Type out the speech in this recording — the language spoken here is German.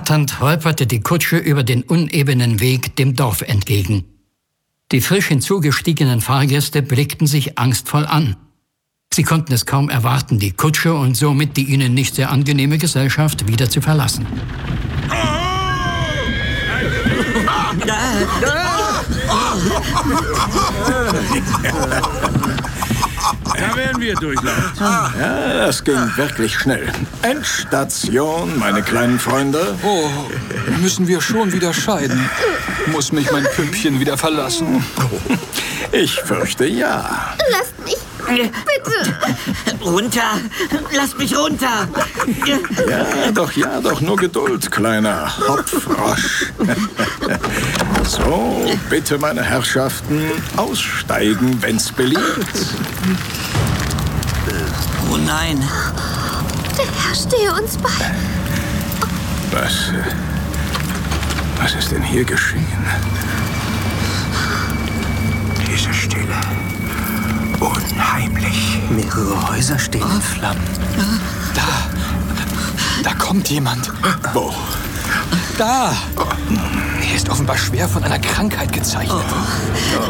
Knatternd holperte die Kutsche über den unebenen Weg dem Dorf entgegen. Die frisch hinzugestiegenen Fahrgäste blickten sich angstvoll an. Sie konnten es kaum erwarten, die Kutsche und somit die ihnen nicht sehr angenehme Gesellschaft wieder zu verlassen. Da werden wir durchlaufen. Ja, das ging wirklich schnell. Endstation, meine kleinen Freunde. Oh, müssen wir schon wieder scheiden? Muss mich mein Püppchen wieder verlassen? Ich fürchte ja. Lasst mich, bitte. Runter! Lasst mich runter! Ja, doch, nur Geduld, kleiner Hopfrosch. So, bitte, meine Herrschaften, aussteigen, wenn's beliebt. Oh nein! Der Herr stehe uns bei. Was ist denn hier geschehen? Diese Stille. Unheimlich. Mehrere Häuser stehen in Flammen. Da kommt jemand. Wo? Da! Er ist offenbar schwer von einer Krankheit gezeichnet.